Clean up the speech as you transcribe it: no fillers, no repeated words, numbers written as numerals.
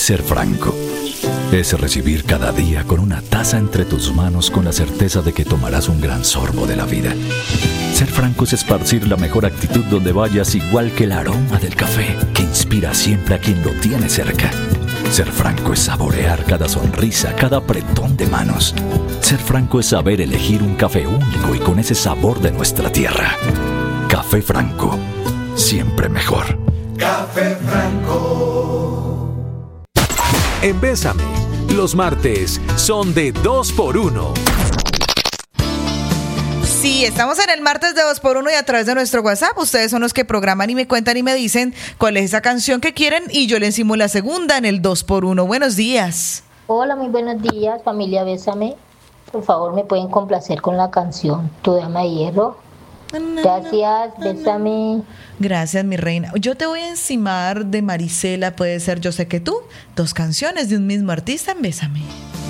ser franco. Es recibir cada día con una taza entre tus manos con la certeza de que tomarás un gran sorbo de la vida. Ser franco es esparcir la mejor actitud donde vayas, igual que el aroma del café, que inspira siempre a quien lo tiene cerca. Ser franco es saborear cada sonrisa, cada apretón de manos. Ser franco es saber elegir un café único y con ese sabor de nuestra tierra. Café Franco, siempre mejor. Café Franco. En Bésame, los martes son de 2x1. Sí, estamos en el martes de 2x1 y a través de nuestro WhatsApp. Ustedes son los que programan y me cuentan y me dicen cuál es esa canción que quieren y yo le encimo la segunda en el 2x1. Buenos días. Hola, muy buenos días, familia Bésame. Por favor, me pueden complacer con la canción Tu Dama de Hierro. Gracias, Bésame. Gracias, mi reina. Yo te voy a encimar de Marisela, puede ser Yo sé que tú. 2 canciones de un mismo artista en Bésame.